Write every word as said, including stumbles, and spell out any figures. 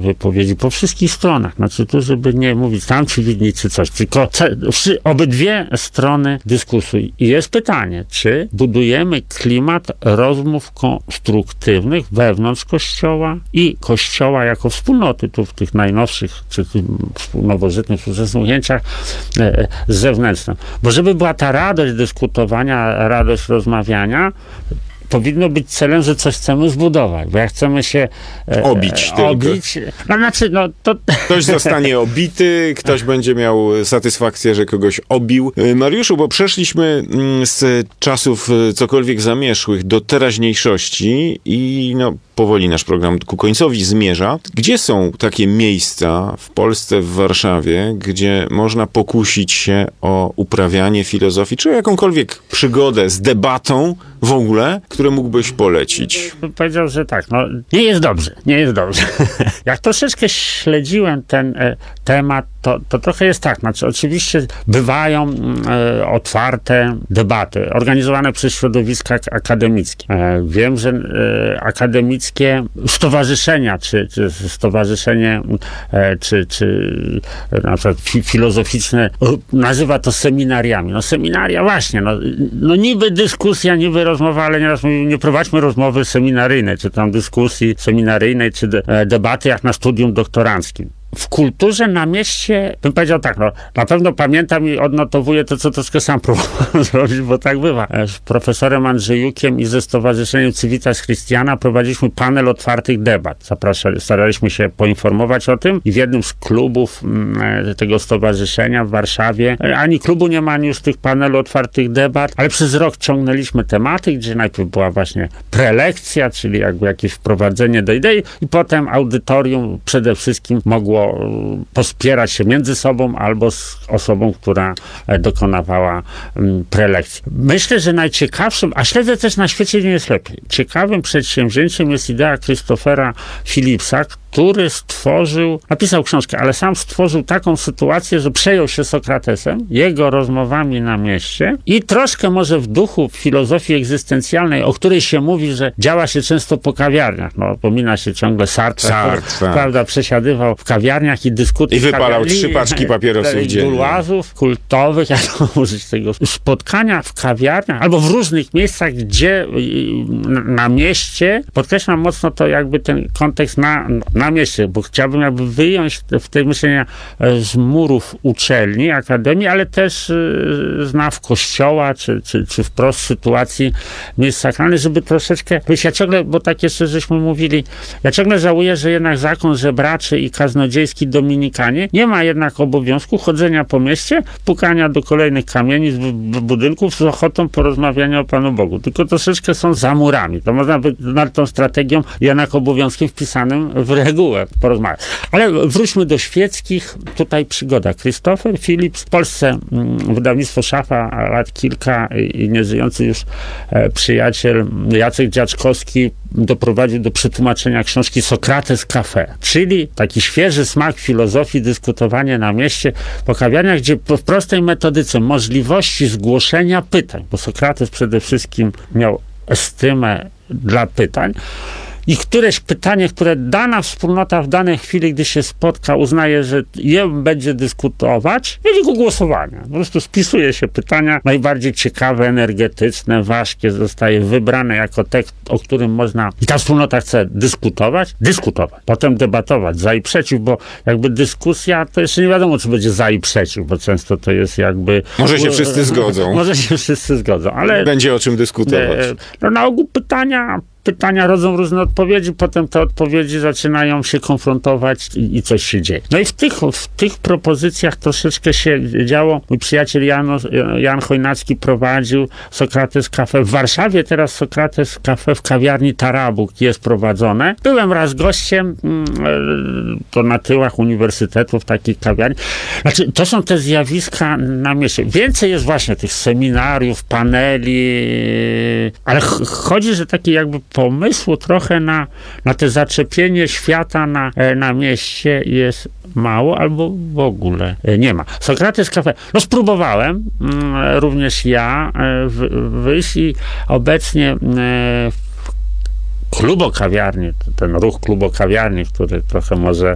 wypowiedzi po wszystkich stronach. Znaczy tu, żeby nie mówić tam ci winni czy coś, tylko obydwie strony dyskusują. I jest pytanie, czy budujemy klimat rozmów konstruktywnych wewnątrz Kościoła i Kościoła jako wspólnoty, tu w tych najnowszych, czy nowożytnych ujęciach e, zewnętrznych. Bo żeby była ta radość dyskutowania, radość rozmawiania, powinno być celem, że coś chcemy zbudować, bo jak chcemy się e, obić, e, obić no znaczy, no to... Ktoś zostanie obity, ktoś będzie miał satysfakcję, że kogoś obił. Mariuszu, bo przeszliśmy z czasów cokolwiek zamierzchłych do teraźniejszości i no powoli nasz program ku końcowi zmierza. Gdzie są takie miejsca w Polsce, w Warszawie, gdzie można pokusić się o uprawianie filozofii, czy jakąkolwiek przygodę z debatą w ogóle, które mógłbyś polecić? Powiedział, że tak, no nie jest dobrze, nie jest dobrze. Jak troszeczkę śledziłem ten e, temat, to, to trochę jest tak, znaczy oczywiście bywają e, otwarte debaty, organizowane przez środowiska akademickie. E, wiem, że e, akademickie stowarzyszenia, czy, czy stowarzyszenie, e, czy, czy na przykład fi, filozoficzne, nazywa to seminariami. No seminaria właśnie, no, no niby dyskusja, niby rozmowa, ale nieraz mówię, nie prowadźmy rozmowy seminaryjnej, czy tam dyskusji seminaryjnej, czy de, debaty jak na studium doktoranckim. W kulturze na mieście, bym powiedział tak, no, na pewno pamiętam i odnotowuję to, co troszkę sam próbowałem zrobić, bo tak bywa. Z profesorem Andrzejukiem i ze Stowarzyszeniem Civitas Christiana prowadziliśmy panel otwartych debat. Zapraszali, staraliśmy się poinformować o tym i w jednym z klubów m, tego stowarzyszenia w Warszawie, ani klubu nie ma, ani już tych panelu otwartych debat, ale przez rok ciągnęliśmy tematy, gdzie najpierw była właśnie prelekcja, czyli jakby jakieś wprowadzenie do idei i potem audytorium przede wszystkim mogło pospierać się między sobą albo z osobą, która dokonywała prelekcji. Myślę, że najciekawszym, a śledzę też na świecie nie jest lepiej, ciekawym przedsięwzięciem jest idea Christophera Phillipsa, który stworzył, napisał książkę, ale sam stworzył taką sytuację, że przejął się Sokratesem, jego rozmowami na mieście i troszkę może w duchu filozofii egzystencjalnej, o której się mówi, że działa się często po kawiarniach. No, pomina się ciągle Sartre, Sartre, prawda, przesiadywał w kawiarniach i dyskutował. I wypalał trzy paczki papierosów dziennie. Gulłazów kultowych, jak to użyć tego, spotkania w kawiarniach, albo w różnych miejscach, gdzie na mieście, podkreślam mocno to jakby ten kontekst na, na mieście, bo chciałbym jakby wyjąć w tej myślenia z murów uczelni, akademii, ale też z naw kościoła, czy, czy, czy wprost sytuacji miejsc sakralnych, żeby troszeczkę, wiesz, ja ciągle, bo tak jeszcze żeśmy mówili, ja ciągle żałuję, że jednak zakon żebraczy i kaznodziejski Dominikanie nie ma jednak obowiązku chodzenia po mieście, pukania do kolejnych kamienic, budynków z ochotą porozmawiania o Panu Bogu. Tylko troszeczkę są za murami. To można by nad tą strategią jednak obowiązkiem wpisanym w regułę porozmawiać. Ale wróćmy do świeckich. Tutaj przygoda. Christopher Phillips, w Polsce mm, wydawnictwo Szafa, lat kilka i nieżyjący już e, przyjaciel Jacek Dziaczkowski doprowadził do przetłumaczenia książki Sokrates Café, czyli taki świeży smak filozofii, dyskutowanie na mieście, po kawiarniach, gdzie w prostej metodyce możliwości zgłoszenia pytań, bo Sokrates przede wszystkim miał estymę dla pytań, i któreś pytanie, które dana wspólnota w danej chwili, gdy się spotka, uznaje, że je będzie dyskutować, w wyniku głosowania. Po prostu spisuje się pytania najbardziej ciekawe, energetyczne, ważkie, zostaje wybrane jako tekst, o którym można, i ta wspólnota chce dyskutować, dyskutować, potem debatować za i przeciw, bo jakby dyskusja, to jeszcze nie wiadomo, czy będzie za i przeciw, bo często to jest jakby... Może się wszyscy zgodzą. Może się wszyscy zgodzą, ale... Będzie o czym dyskutować. No na ogół pytania... Pytania rodzą różne odpowiedzi, potem te odpowiedzi zaczynają się konfrontować i, i coś się dzieje. No i w tych, w tych propozycjach troszeczkę się działo. Mój przyjaciel Jan, Jan Chojnacki prowadził Sokrates Café w Warszawie, teraz Sokrates Café w kawiarni Tarabuk jest prowadzone. Byłem raz gościem, to na tyłach uniwersytetów takich kawiarni. Znaczy, to są te zjawiska na mieście. Więcej jest właśnie tych seminariów, paneli, ale ch- chodzi, że taki jakby pomysłu trochę na, na te zaczepienie świata na, na mieście jest mało albo w ogóle nie ma. Sokrates Café. No spróbowałem mm, również ja w, wyjść i obecnie e, klubokawiarni, ten ruch klubokawiarni, który trochę może